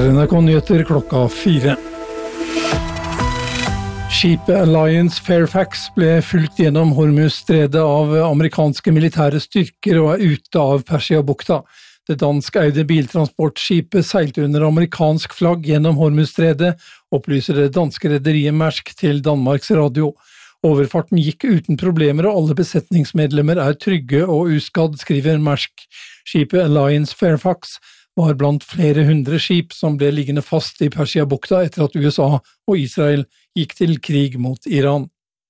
NRK Nyheter klokka 4. Skipet Alliance Fairfax ble fulgt gjennom Hormuz-stredet av amerikanske militære styrker og ute av Persia-bukta. Det danskeide biltransportskipet seilte under amerikansk flagg gjennom Hormuz-stredet, opplyser det danske rederiet Maersk til Danmarks Radio. Overfarten gikk uten problemer og alle besetningsmedlemmer trygge og uskadd, skriver Maersk. Skipet Alliance Fairfax var blant flere hundre skip som ble liggende fast i Persia-bukta etter at USA og Israel gikk til krig mot Iran.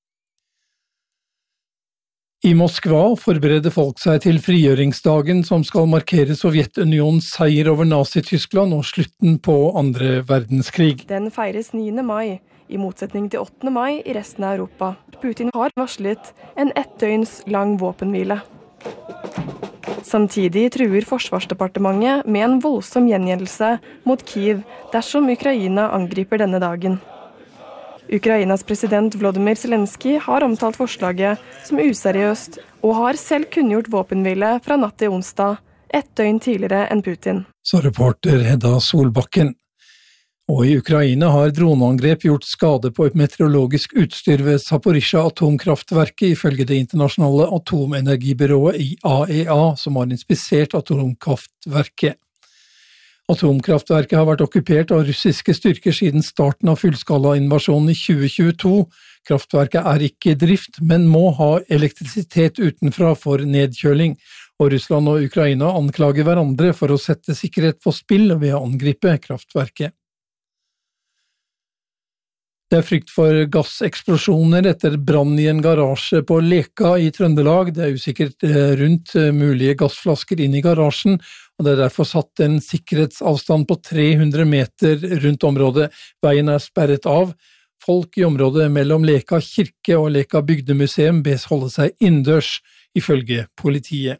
I Moskva forbereder folk seg til frigjøringsdagen som skal markere Sovjetunionens seier over Nazi-Tyskland og slutten på andre verdenskrig. Den feires 9. mai, i motsetning til 8. mai i resten av Europa. Putin har varslet en 1 døgns lang våpenhvile. Samtidig truer Forsvarsdepartementet med en voldsom gjengjeldelse mot Kiev dersom Ukraina angriper denne dagen. Ukrainas president Volodymyr Zelensky har omtalt forslaget som useriøst og har selv kunngjort våpenhvile fra natt til onsdag, 1 døgn tidligere enn Putin. Så reporter Hedda Solbakken. Og i Ukraina har droneangrep gjort skade på et meteorologisk utstyr ved Zaporizjzja atomkraftverket, ifølge det internasjonale atomenergibyrået IAEA, som har inspisert atomkraftverket. Atomkraftverket har vært okkupert av russiske styrker siden starten av fullskala-invasjonen i 2022. Kraftverket ikke i drift, men må ha elektrisitet utenfra for nedkjøling, og Russland og Ukraina anklager hverandre for å sette sikkerhet på spill ved å angripe kraftverket. Det frykt for gasseksplosjoner etter brann i en garasje på Leka i Trøndelag. Det usikkert rundt mulige gassflasker inn i garasjen, og det derfor satt en sikkerhetsavstand på 300 meter rundt området. Veien sperret av. Folk i området mellom Leka kirke og Leka bygdemuseum bes holde seg innendørs, ifølge politiet.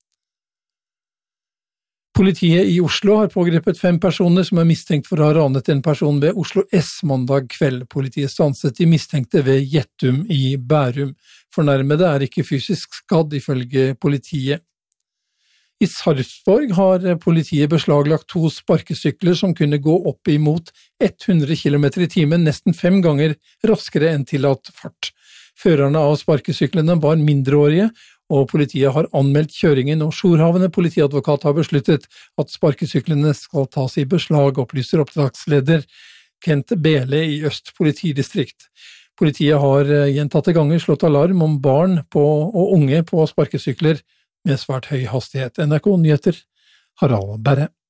Politiet i Oslo har pågrepet 5 personer som mistenkt for å ha ranet en person ved Oslo S mandag kveld. Politiet stanset de mistenkte ved Gjettum i Bærum. Fornærmede ikke fysisk skadd, ifølge politiet. I Sarpsborg har politiet beslaglagt 2 sparkesykler som kunne gå opp imot 100 km i timen, nesten 5 ganger raskere enn tillatt fart. Førerne av sparkesyklene var mindreårige, og politiet har anmeldt kjøringen, og Sjorhavne politiadvokat har besluttet at sparkesyklene skal tas i beslag, opplyser oppdragsleder Kent Bele i Øst politidistrikt. Politiet har gjentatte ganger slått alarm om barn og unge på sparkesykler med svært høy hastighet. NRK Nyheter, Harald Berre.